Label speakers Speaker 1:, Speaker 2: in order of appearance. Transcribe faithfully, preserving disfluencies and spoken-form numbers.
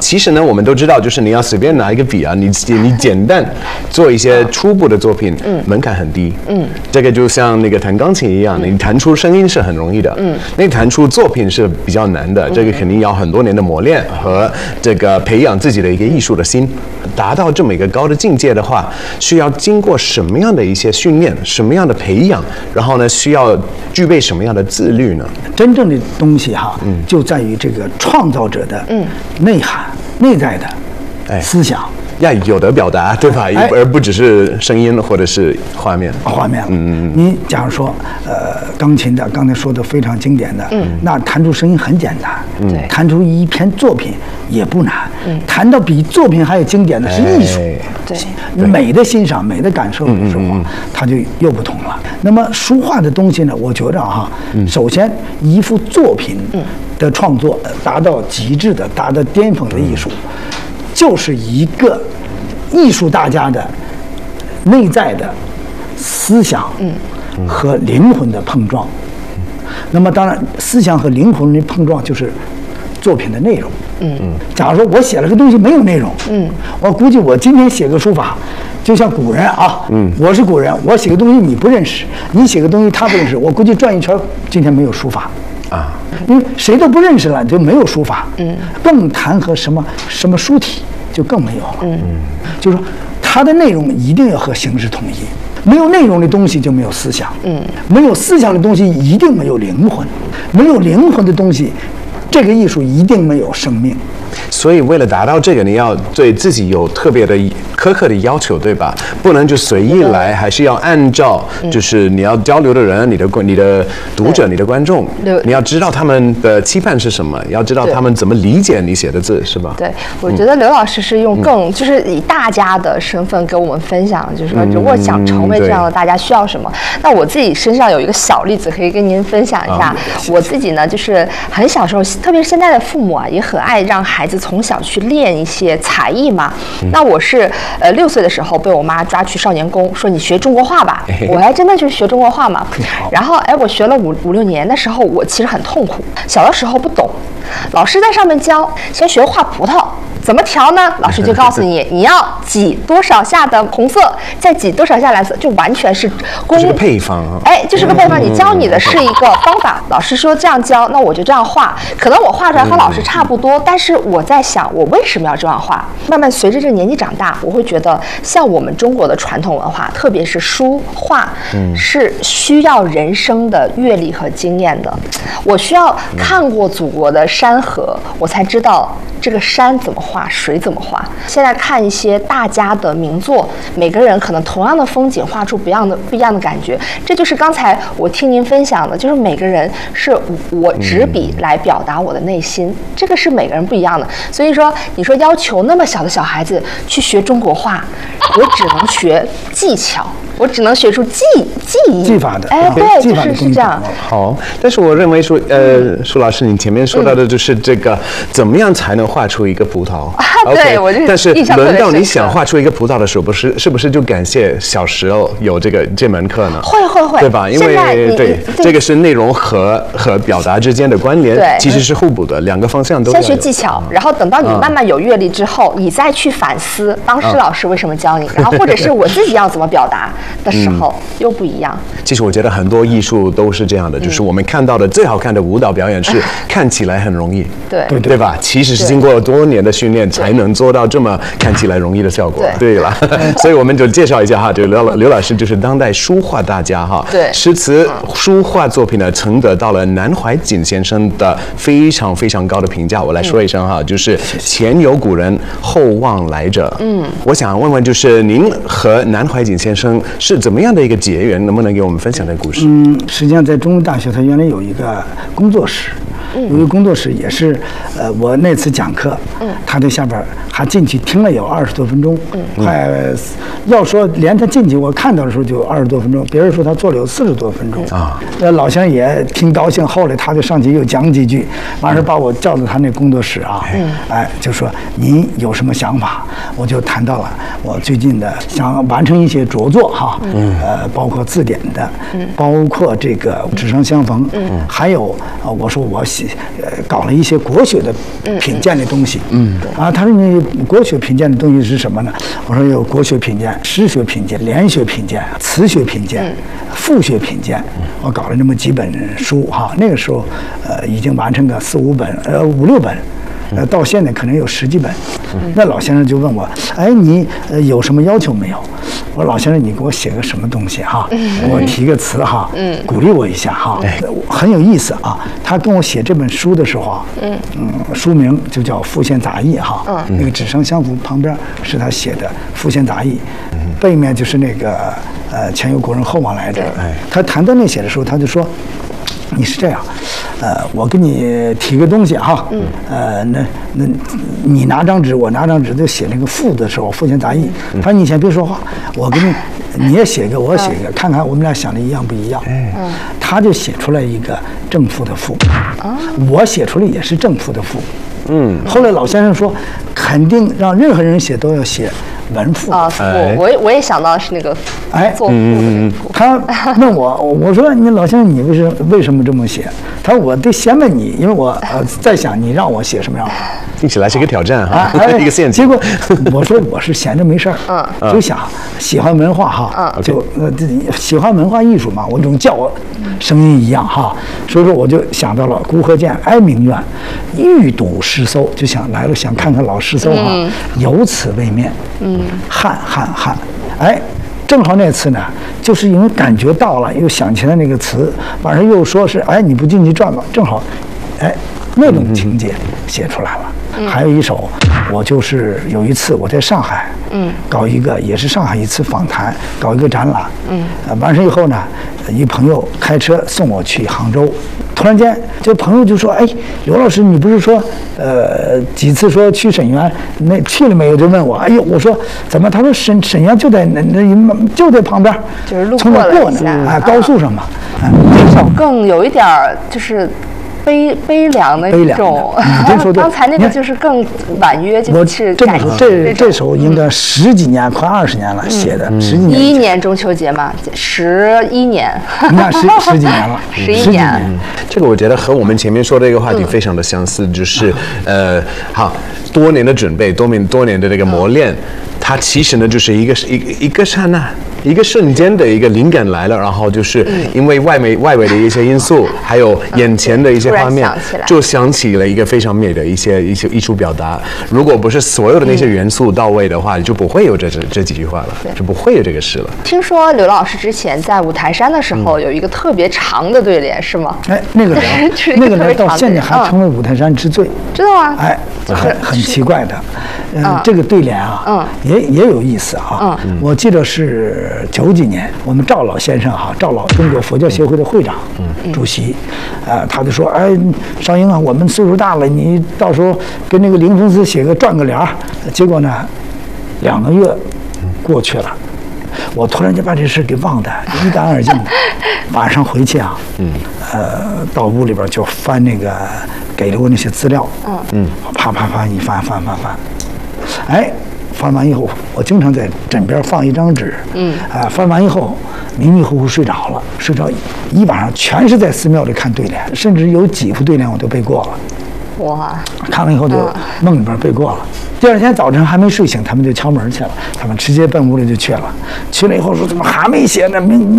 Speaker 1: 其实呢，我们都知道，就是你要随便拿一个笔啊，你你简单做一些初步的作品，嗯，门槛很低，嗯，这个就像那个弹钢琴一样，你弹出声音是很容易的，嗯，那弹出作品是比较难的，这个肯定要很多年的磨练和这个培养自己的一个艺术的心，达到这么一个高的境界的话，需要经过什么样的一些训练，什么样的培养，然后呢，需要具备什么样的自律呢？
Speaker 2: 真正的东西哈，嗯，就在于这个创造者的内涵、内在的思想。
Speaker 1: 要有的表达，对吧？哎、而不只是声音或者是画面。
Speaker 2: 画面，嗯，你假如说，呃，钢琴的，刚才说的非常经典的，嗯，那弹出声音很简单，嗯，弹出一篇作品也不难，嗯，弹到比作品还有经典的是艺术，
Speaker 3: 对，
Speaker 2: 美的欣赏、美的感受的时候，它就又不同了。那么书画的东西呢，我觉着哈，首先一幅作品的创作达到极致的、达到巅峰的艺术。就是一个艺术大家的内在的思想和灵魂的碰撞。那么当然，思想和灵魂的碰撞就是作品的内容。嗯嗯。假如说我写了个东西没有内容，嗯，我估计我今天写个书法，就像古人啊，嗯，我是古人，我写个东西你不认识，你写个东西他不认识，我估计转一圈今天没有书法。啊，因为谁都不认识了，就没有书法，嗯，更谈和什么什么书体就更没有了，嗯，就是说它的内容一定要和形式统一，没有内容的东西就没有思想，嗯，没有思想的东西一定没有灵魂，没有灵魂的东西，这个艺术一定没有生命。
Speaker 1: 所以为了达到这个，你要对自己有特别的苛刻的要求，对吧？不能就随意来，还是要按照就是你要交流的人、你的你的读者、你的观众，你要知道他们的期盼是什么，要知道他们怎么理解你写的字，是吧？
Speaker 3: 对，我觉得刘老师是用更、嗯、就是以大家的身份给我们分享，就是说如果想成为这样的大家需要什么。嗯、那我自己身上有一个小例子可以跟您分享一下。啊、我自己呢，就是很小时候，特别是现在的父母啊，也很爱让孩子从小去练一些才艺嘛。嗯、那我是呃六岁的时候被我妈抓去少年宫，说你学中国画吧。哎、我还真的就是学中国画嘛。然后哎，我学了五五六年的时候，我其实很痛苦。小的时候不懂，老师在上面教，先学画葡萄。怎么调呢？老师就告诉你，你要挤多少下的红色，再挤多少下蓝色，就完全是
Speaker 1: 功。这是个配方啊。
Speaker 3: 哎，就是个配方。你教你的是一个方法，老师说这样教，那我就这样画。可能我画出来和老师差不多，但是我在想，我为什么要这样画？慢慢随着这年纪长大，我会觉得，像我们中国的传统文化，特别是书画，是需要人生的阅历和经验的。我需要看过祖国的山河，我才知道这个山怎么画，水怎么画。现在看一些大家的名作，每个人可能同样的风景画出不一样的不一样的感觉。这就是刚才我听您分享的，就是每个人是我执笔来表达我的内心，嗯、这个是每个人不一样的。所以说，你说要求那么小的小孩子去学中国画，我只能学技巧。我只能学出技技艺
Speaker 2: 技法的，
Speaker 3: 哎，对，就是是这样。
Speaker 1: 好，但是我认为说，呃，舒老师，你前面说到的就是这个，怎么样才能画出一个葡萄？
Speaker 3: 啊，对，我就
Speaker 1: 但是轮到你想画出一个葡萄的时候，不是是不是就感谢小时候有这个这门课呢？
Speaker 3: 会会会，
Speaker 1: 对吧？因为对这个是内容和和表达之间的关联，
Speaker 3: 对，
Speaker 1: 其实是互补的，两个方向都要。
Speaker 3: 先学技巧，然后等到你慢慢有阅历之后，你再去反思当时老师为什么教你，然后或者是我自己要怎么表达。的时候、嗯、又不一样。
Speaker 1: 其实我觉得很多艺术都是这样的，嗯、就是我们看到的最好看的舞蹈表演是看起来很容易，
Speaker 3: 对
Speaker 1: 对对吧？其实是经过多年的训练才能做到这么看起来容易的效果。对了，所以我们就介绍一下哈，这个刘刘老师就是当代书画大家哈，
Speaker 3: 对，
Speaker 1: 诗词书画作品呢曾得到了南怀瑾先生的非常非常高的评价。我来说一声哈，嗯、就是前有古人，后望来者。嗯，我想问问，就是您和南怀瑾先生是怎么样的一个结缘？能不能给我们分享这个故事？
Speaker 2: 嗯，实际上在中文大学，它原来有一个工作室，有一个工作室也是，呃，我那次讲课，嗯，他在下边还进去听了有二十多分钟，嗯，快要说连他进去我看到的时候就二十多分钟，别人说他做了有四十多分钟啊。那老乡也挺高兴，后来他就上去又讲几句，完事把我叫到他那工作室啊，嗯，哎，就说您有什么想法？我就谈到了我最近的想完成一些着作哈，嗯，呃，包括字典的，嗯，包括这个纸上相逢，嗯，还有呃，我说我写呃搞了一些国学的品鉴的东西。嗯，啊，他说你国学品鉴的东西是什么呢？我说有国学品鉴、诗学品鉴、联学品鉴、词学品鉴、赋学品鉴，我搞了这么几本书哈。那个时候，呃，已经完成个四五本，呃，五六本。呃，到现在可能有十几本。那老先生就问我，哎，你呃有什么要求没有？我说老先生，你给我写个什么东西哈？给我提个词哈，鼓励我一下哈。很有意思啊。他跟我写这本书的时候啊，嗯，书名就叫《复现杂义》哈。那个纸上相符旁边是他写的《复现杂义》，背面就是那个呃前有古人后往来者。他谈到那写的时候，他就说。你是这样，呃，我给你提个东西哈，嗯，呃，那那，你拿张纸，我拿张纸，就写那个赋的时候，复现杂义。他说你先别说话，我给你，你也写一个，我也写一个，看看我们俩想的一样不一样。嗯，他就写出来一个正赋的赋，我写出来也是正赋的赋。嗯，后来老先生说，肯定让任何人写都要写文赋
Speaker 3: 啊。我我也我也想到是那个
Speaker 2: 哎，
Speaker 3: 做赋的那个赋。
Speaker 2: 他问我，我说你老先生，你为什为什么这么写？他说我得先问你，因为我呃在想你让我写什么样。
Speaker 1: 听起来是一个挑战哈，
Speaker 2: 哎、
Speaker 1: 一个陷阱。
Speaker 2: 结果我说我是闲着没事儿，嗯，就想喜欢文化哈，嗯，就呃喜欢文化艺术嘛，我总叫我声音一样哈，所以说我就想到了辜鹤见哀鸣院，欲睹诗搜，就想来了想看看老诗搜哈，嗯、有此未面，嗯，汉汉汉，哎。正好那次呢，就是因为感觉到了，又想起来那个词，晚上又说是，哎，你不进去转吧？正好，哎，那种情节写出来了。嗯、还有一首，我就是有一次我在上海，嗯，搞一个也是上海一次访谈，搞一个展览，嗯，呃，完事以后呢，一朋友开车送我去杭州，突然间这朋友就说，哎，刘老师，你不是说，呃，几次说去沈园，那去了没有？就问我，哎呦，我说怎么？他说沈沈园就在那那就在旁边，
Speaker 3: 就是路
Speaker 2: 过了过呢，啊，高速上嘛。
Speaker 3: 这首更有一点就是。悲悲凉的一种，刚才那个就是更婉约，就是
Speaker 2: 这这这首应该十几年，快二十年了写的，十几年。
Speaker 3: 一一年中秋节嘛，十一年，
Speaker 2: 那十十几年了，
Speaker 3: 十一年。
Speaker 1: 这个我觉得和我们前面说的一个话题非常的相似，就是呃，好多年的准备，多年多年的这个磨练，它其实呢就是一个一一个刹那。一个瞬间的一个灵感来了，然后就是因为外围外围的一些因素，还有眼前的一些画面，就想起了一个非常美的一些一些艺术表达。如果不是所有的那些元素到位的话，就不会有这这这几句话了，就不会有这个事了。
Speaker 3: 听说刘老师之前在五台山的时候有一个特别长的对联，是吗？
Speaker 2: 哎，那个人，那个人到现在还成为五台山之最，
Speaker 3: 知道吗？
Speaker 2: 哎，很很奇怪的，嗯，这个对联啊，嗯，也也有意思啊。嗯，我记得是。九几年，我们赵老先生哈，赵老中国佛教协会的会长、嗯、主席，呃，他就说，哎，少英啊，我们岁数大了，你到时候跟那个灵峰寺写个转个联儿。结果呢，两个月过去了，我突然就把这事给忘得一干二净的。晚上回去啊，嗯，呃，到屋里边就翻那个给了我那些资料，嗯嗯，啪啪啪一翻翻翻翻，哎。翻完以后，我经常在枕边放一张纸，嗯，啊，翻完以后迷迷糊糊睡着了，睡着一晚上全是在寺庙里看对联，甚至有几副对联我都背过了。
Speaker 3: 哇！
Speaker 2: 看完以后就梦里边背过了。第二天早晨还没睡醒，他们就敲门去了，他们直接奔屋里就去了。去了以后说怎么还没写呢？明